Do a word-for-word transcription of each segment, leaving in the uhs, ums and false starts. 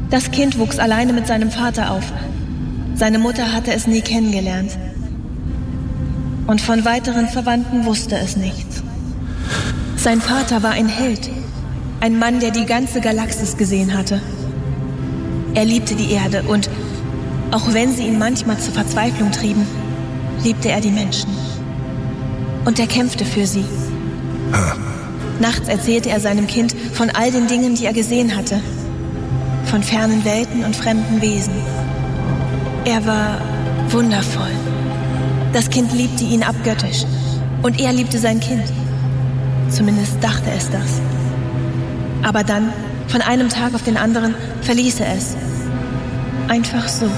Das Kind wuchs alleine mit seinem Vater auf. Seine Mutter hatte es nie kennengelernt. Und von weiteren Verwandten wusste es nichts. Sein Vater war ein Held, ein Mann, der die ganze Galaxis gesehen hatte. Er liebte die Erde und, auch wenn sie ihn manchmal zur Verzweiflung trieben, liebte er die Menschen. Und er kämpfte für sie. Nachts erzählte er seinem Kind von all den Dingen, die er gesehen hatte. Von fernen Welten und fremden Wesen. Er war wundervoll. Das Kind liebte ihn abgöttisch. Und er liebte sein Kind. Zumindest dachte es das. Aber dann, von einem Tag auf den anderen, verließ er es. Einfach so.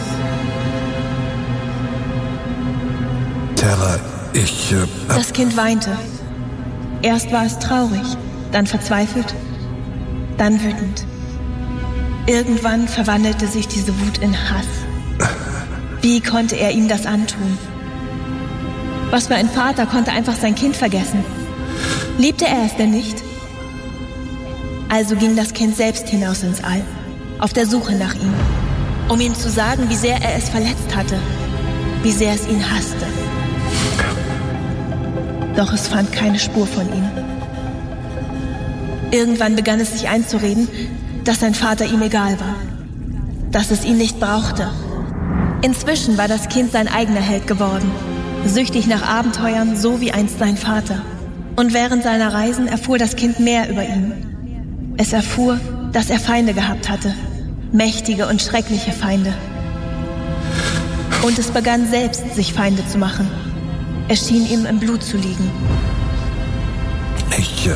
Terra, ich... Äh, das Kind weinte. Erst war es traurig, dann verzweifelt, dann wütend. Irgendwann verwandelte sich diese Wut in Hass. Wie konnte er ihm das antun? Was für ein Vater konnte einfach sein Kind vergessen? Liebte er es denn nicht? Also ging das Kind selbst hinaus ins All, auf der Suche nach ihm, um ihm zu sagen, wie sehr er es verletzt hatte, wie sehr es ihn hasste. Doch es fand keine Spur von ihm. Irgendwann begann es sich einzureden, dass sein Vater ihm egal war, dass es ihn nicht brauchte. Inzwischen war das Kind sein eigener Held geworden, süchtig nach Abenteuern, so wie einst sein Vater. Und während seiner Reisen erfuhr das Kind mehr über ihn. Es erfuhr, dass er Feinde gehabt hatte, mächtige und schreckliche Feinde. Und es begann selbst, sich Feinde zu machen. Es schien ihm im Blut zu liegen. Ich, äh,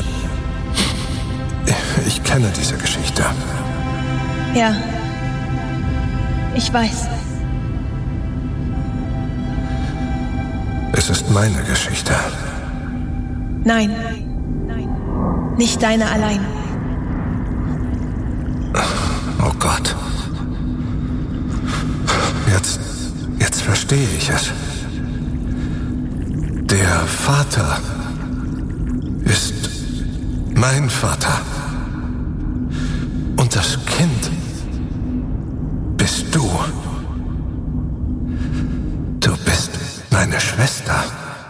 ich kenne diese Geschichte. Ja, ich weiß. Es ist meine Geschichte. Nein, nicht deine allein. Oh Gott. Jetzt, jetzt verstehe ich es. Der Vater ist mein Vater. Und das Kind bist du. Du bist meine Schwester.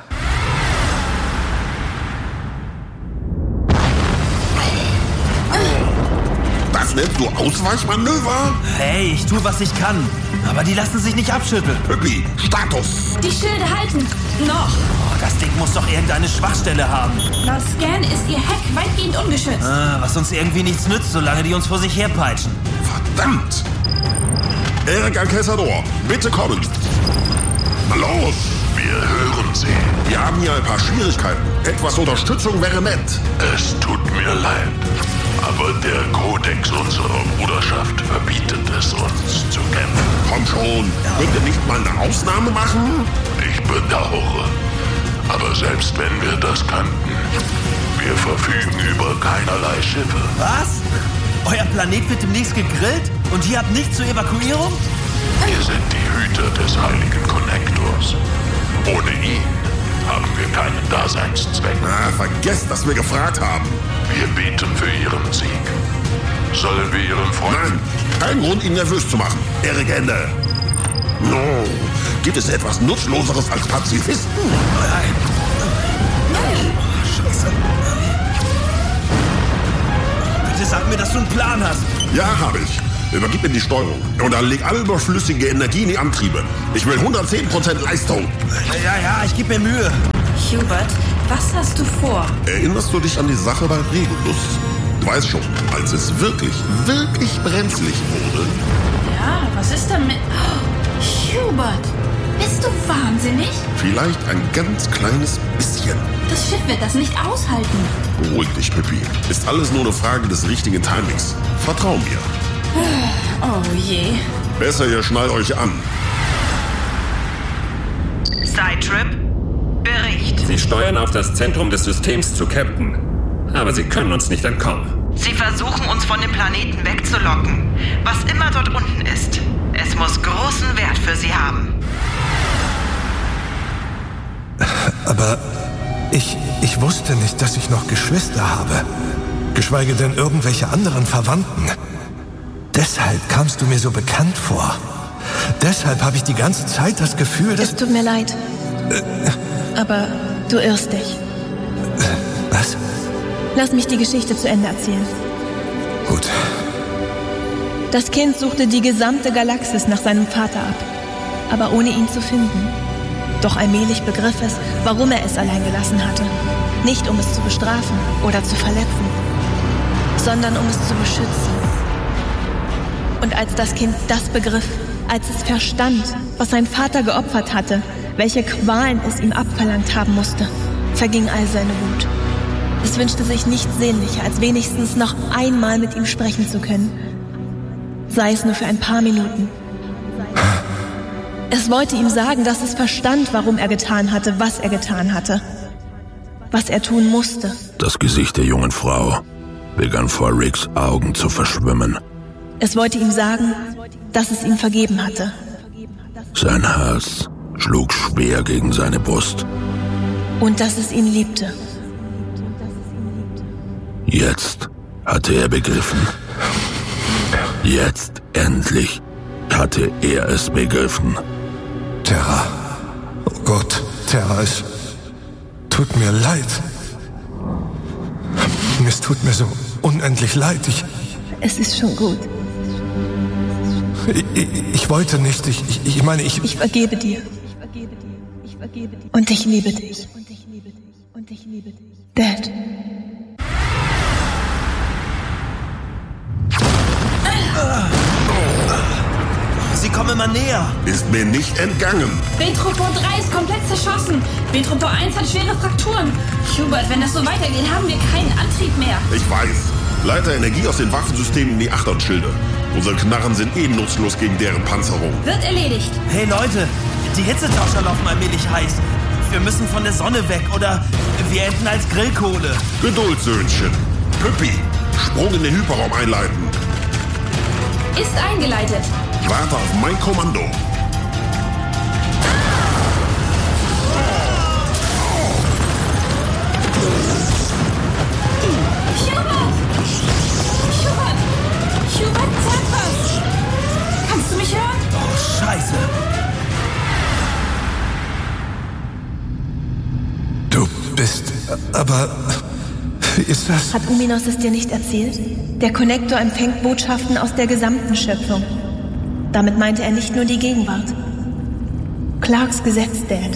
Das nennst du Ausweichmanöver? Hey, ich tue, was ich kann. Aber die lassen sich nicht abschütteln. Püppi, Status. Die Schilde halten. Noch. Oh, das Ding muss doch irgendeine Schwachstelle haben. Laut Scan ist ihr Heck weitgehend ungeschützt. Ah, was uns irgendwie nichts nützt, solange die uns vor sich herpeitschen. Verdammt! Eric Alcazador, bitte kommen. Los! Wir hören Sie. Wir haben hier ein paar Schwierigkeiten. Etwas Unterstützung wäre nett. Es tut mir leid, aber der Kodex unserer Bruderschaft verbietet es uns zu kämpfen. Komm schon, könnt ihr nicht mal eine Ausnahme machen? Ich bedauere, aber selbst wenn wir das könnten, wir verfügen über keinerlei Schiffe. Was? Euer Planet wird demnächst gegrillt und ihr habt nichts zur Evakuierung? Wir sind die Hüter des heiligen Konnektors. Ohne ihn haben wir keinen Daseinszweck. Ah, vergesst, dass wir gefragt haben. Wir beten für Ihren Sieg. Sollen wir Ihren Freund... Nein, kein Grund, ihn nervös zu machen. Eric Ende. No. Gibt es etwas Nutzloseres als Pazifisten? Nein. Scheiße. Bitte sag mir, dass du einen Plan hast. Ja, habe ich. Übergib mir die Steuerung. Und dann leg alle überflüssige Energie in die Antriebe. Ich will hundertzehn Prozent Leistung. Ja, ja, ich gebe mir Mühe. Hubert, was hast du vor? Erinnerst du dich an die Sache bei Regulus? Du weißt schon, als es wirklich, wirklich brenzlig wurde. Ja, was ist damit? Oh, Hubert, bist du wahnsinnig? Vielleicht ein ganz kleines bisschen. Das Schiff wird das nicht aushalten. Beruhig dich, Pippi. Ist alles nur eine Frage des richtigen Timings. Vertrau mir. Oh je. Besser, ihr schnallt euch an. Sidetrip, Bericht. Sie steuern auf das Zentrum des Systems zu, Captain. Aber Sie können uns nicht entkommen. Sie versuchen, uns von dem Planeten wegzulocken. Was immer dort unten ist, es muss großen Wert für Sie haben. Aber ich, ich wusste nicht, dass ich noch Geschwister habe. Geschweige denn irgendwelche anderen Verwandten. Deshalb kamst du mir so bekannt vor. Deshalb habe ich die ganze Zeit das Gefühl, dass... Es tut mir leid. Äh, Aber du irrst dich. Äh, was? Lass mich die Geschichte zu Ende erzählen. Gut. Das Kind suchte die gesamte Galaxis nach seinem Vater ab, aber ohne ihn zu finden. Doch allmählich begriff es, warum er es allein gelassen hatte. Nicht um es zu bestrafen oder zu verletzen, sondern um es zu beschützen. Und als das Kind das begriff, als es verstand, was sein Vater geopfert hatte, welche Qualen es ihm abverlangt haben musste, verging all seine Wut. Es wünschte sich nichts sehnlicher, als wenigstens noch einmal mit ihm sprechen zu können. Sei es nur für ein paar Minuten. Es wollte ihm sagen, dass es verstand, warum er getan hatte, was er getan hatte. Was er tun musste. Das Gesicht der jungen Frau begann vor Ricks Augen zu verschwimmen. Es wollte ihm sagen, dass es ihm vergeben hatte. Sein Herz schlug schwer gegen seine Brust. Und dass es ihn liebte. Jetzt hatte er begriffen. Jetzt endlich hatte er es begriffen. Terra. Oh Gott, Terra, es tut mir leid. Es tut mir so unendlich leid. Ich... Es ist schon gut. Ich, ich, ich wollte nicht, ich, ich, ich meine, ich... Ich vergebe dir. Und ich liebe dich. Dad. Sie kommen immer näher. Ist mir nicht entgangen. Betropor drei ist komplett zerschossen. Betropor eins hat schwere Frakturen. Hubert, wenn das so weitergeht, haben wir keinen Antrieb mehr. Ich weiß. Leiter Energie aus den Waffensystemen in die Achterschilde. Unsere Knarren sind eh nutzlos gegen deren Panzerung. Wird erledigt. Hey Leute, die Hitzetauscher laufen allmählich heiß. Wir müssen von der Sonne weg oder wir enden als Grillkohle. Geduld, Söhnchen. Püppi, Sprung in den Hyperraum einleiten. Ist eingeleitet. Warte auf mein Kommando. Hubert! Hubert! Hubert, sag was! Kannst du mich hören? Oh, Scheiße. Du bist... Aber... Wie ist das? Hat Uminos es dir nicht erzählt? Der Konnektor empfängt Botschaften aus der gesamten Schöpfung. Damit meinte er nicht nur die Gegenwart. Clarks Gesetz, Dad.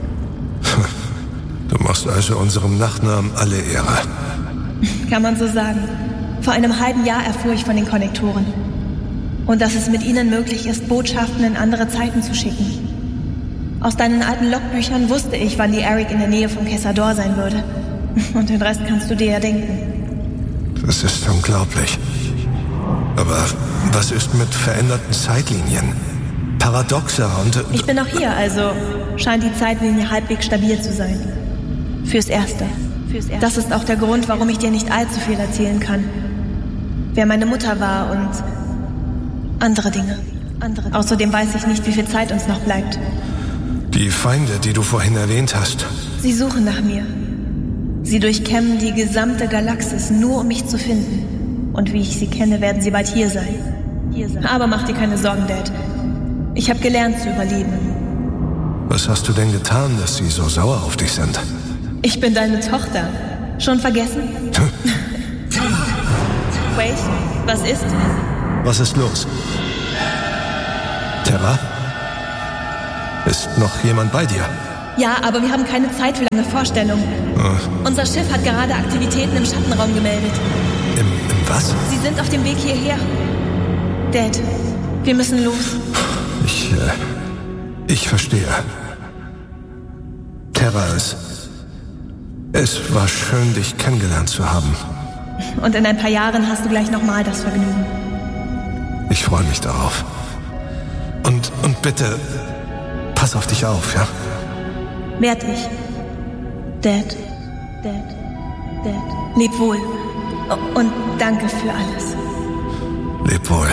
Du machst also unserem Nachnamen alle Ehre. Kann man so sagen. Vor einem halben Jahr erfuhr ich von den Konnektoren. Und dass es mit ihnen möglich ist, Botschaften in andere Zeiten zu schicken. Aus deinen alten Logbüchern wusste ich, wann die Eric in der Nähe vom Kessador sein würde. Und den Rest kannst du dir ja denken. Das ist unglaublich. Aber was ist mit veränderten Zeitlinien? Paradoxer und... Ich bin noch hier, also scheint die Zeitlinie halbwegs stabil zu sein. Fürs Erste. Das ist auch der Grund, warum ich dir nicht allzu viel erzählen kann. Wer meine Mutter war und andere Dinge. Außerdem weiß ich nicht, wie viel Zeit uns noch bleibt. Die Feinde, die du vorhin erwähnt hast. Sie suchen nach mir. Sie durchkämmen die gesamte Galaxis, nur um mich zu finden. Und wie ich sie kenne, werden sie bald hier sein. Aber mach dir keine Sorgen, Dad. Ich habe gelernt zu überleben. Was hast du denn getan, dass sie so sauer auf dich sind? Ich bin deine Tochter. Schon vergessen? Wait, was ist? Was ist los? Terra? Ist noch jemand bei dir? Ja, aber wir haben keine Zeit für lange Vorstellungen. Oh. Unser Schiff hat gerade Aktivitäten im Schattenraum gemeldet. Im, im was? Sie sind auf dem Weg hierher. Dad, wir müssen los. Ich, äh, ich verstehe. Terra, es, es war schön, dich kennengelernt zu haben. Und in ein paar Jahren hast du gleich nochmal das Vergnügen. Ich freue mich darauf. Und, und bitte, pass auf dich auf, ja? Werd ich. Dad, Dad, Dad. Leb wohl. Und danke für alles. Leb wohl.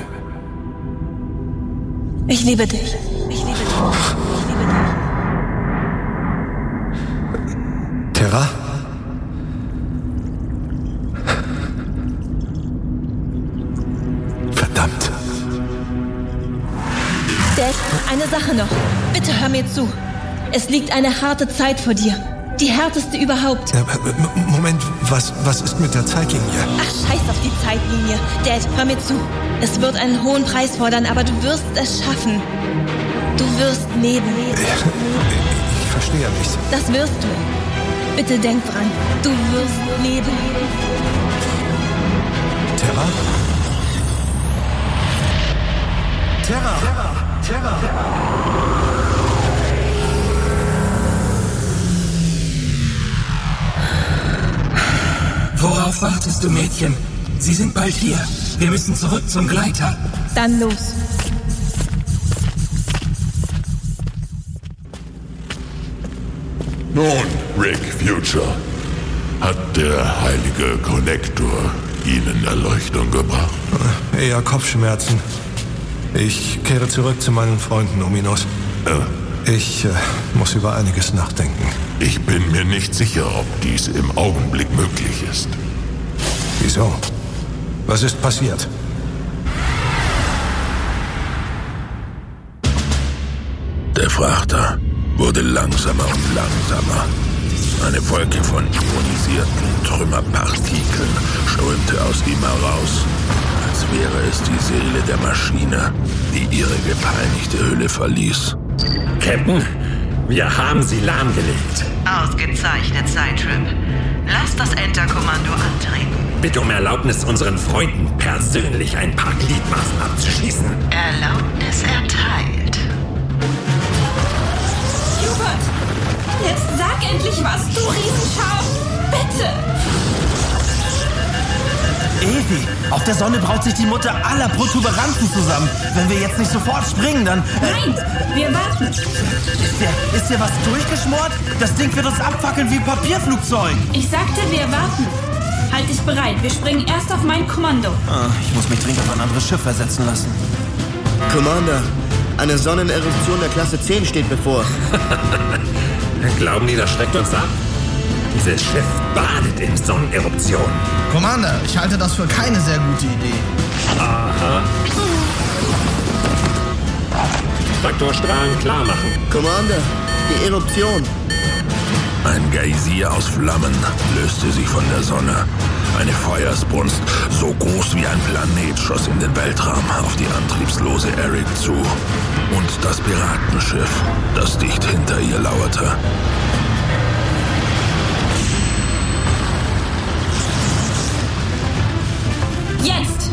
Ich liebe dich. Ich liebe dich. Ich liebe dich. Terra? Verdammt. Dad, eine Sache noch. Bitte hör mir zu. Es liegt eine harte Zeit vor dir. Die härteste überhaupt. Ja, Moment, was, was ist mit der Zeitlinie? Ach, scheiß auf die Zeitlinie. Dad, hör mir zu. Es wird einen hohen Preis fordern, aber du wirst es schaffen. Du wirst leben. Ich, ich verstehe nichts. Das wirst du. Bitte denk dran. Du wirst leben. Terra? Terra! Terra! Terra! Worauf wartest du, Mädchen? Sie sind bald hier. Wir müssen zurück zum Gleiter. Dann los. Nun, Rick Future, hat der heilige Konnektor Ihnen Erleuchtung gebracht? Eher Kopfschmerzen. Ich kehre zurück zu meinen Freunden, Ominos. Äh, ich äh, muss über einiges nachdenken. Ich bin mir nicht sicher, ob dies im Augenblick möglich ist. Wieso? Was ist passiert? Der Frachter wurde langsamer und langsamer. Eine Wolke von ionisierten Trümmerpartikeln strömte aus ihm heraus, als wäre es die Seele der Maschine, die ihre gepeinigte Hülle verließ. Captain, wir haben sie lahmgelegt. Ausgezeichnet, Cytrip. Lass das Enter-Kommando antreten. Bitte um Erlaubnis, unseren Freunden persönlich ein paar Gliedmaßen abzuschießen. Erlaubnis erteilt. Hubert, jetzt sag endlich was, du Riesenschaf. Bitte. Evi, auf der Sonne braut sich die Mutter aller Protuberanzen zusammen. Wenn wir jetzt nicht sofort springen, dann... Nein, wir warten. Ist dir, ist dir was durchgeschmort? Das Ding wird uns abfackeln wie ein Papierflugzeug. Ich sagte, wir warten. Halt dich bereit, wir springen erst auf mein Kommando. Ah, ich muss mich dringend auf ein anderes Schiff versetzen lassen. Commander, eine Sonneneruption der Klasse zehn steht bevor. Glauben die, das schreckt uns ab? Dieses Schiff badet in Sonneneruption. Commander, ich halte das für keine sehr gute Idee. Aha. Traktorstrahlen klar machen. Commander, die Eruption. Ein Geysir aus Flammen löste sich von der Sonne. Eine Feuersbrunst, so groß wie ein Planet, schoss in den Weltraum auf die antriebslose Eric zu. Und das Piratenschiff, das dicht hinter ihr lauerte. Jetzt!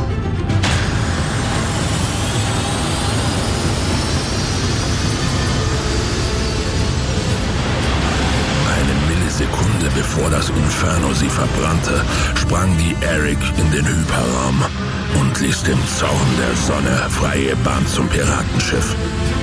Sekunde bevor das Inferno sie verbrannte, sprang die Eric in den Hyperraum und ließ dem Zorn der Sonne freie Bahn zum Piratenschiff.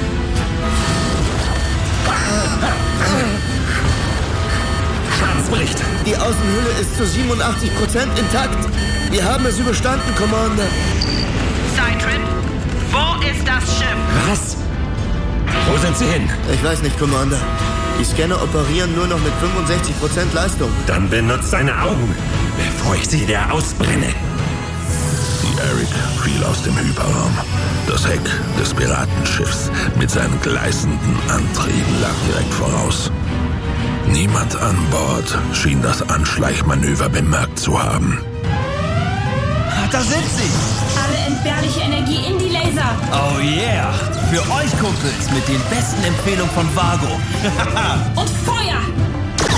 Schadensbericht. Die Außenhülle ist zu siebenundachtzig Prozent intakt. Wir haben es überstanden, Commander. Cytrip, wo ist das Schiff? Was? Wo sind sie hin? Ich weiß nicht, Commander. Die Scanner operieren nur noch mit fünfundsechzig Prozent Leistung. Dann benutzt deine Augen, bevor ich sie dir ausbrenne. Die Eric fiel aus dem Hyperraum. Das Heck des Piratenschiffs mit seinen gleißenden Antrieben lag direkt voraus. Niemand an Bord schien das Anschleichmanöver bemerkt zu haben. Da sind sie! Alle entbehrliche Energie in die Laser. Oh yeah! Für euch, Kumpels, mit den besten Empfehlungen von Vago. Und